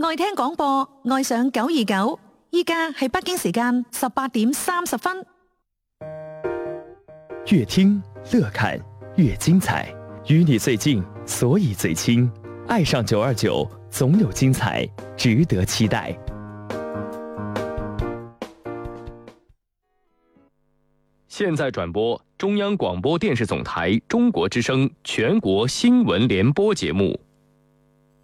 愛聽廣播，愛上929，依家係北京時間18點30分。 越聽樂看越精彩，與你最近，所以最親。愛上929，總有精彩，值得期待。 現在轉播中央廣播電視總台中國之聲全國新聞聯播節目。